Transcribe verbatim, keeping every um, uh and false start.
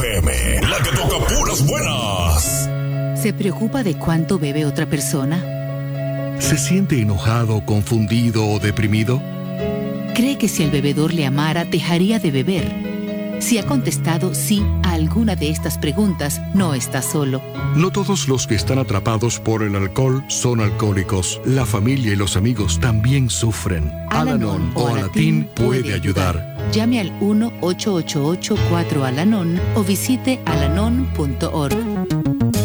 F M, la que toca puras buenas. ¿Se preocupa de cuánto bebe otra persona? ¿Se siente enojado, confundido o deprimido? ¿Cree que si el bebedor le amara, dejaría de beber? Si ha contestado sí a alguna de estas preguntas, no está solo. No todos los que están atrapados por el alcohol son alcohólicos. La familia y los amigos también sufren. Al-Anon o Alatín puede ayudar. Llame al uno ocho ocho ocho cuatro Al-Anon o visite alanon punto org.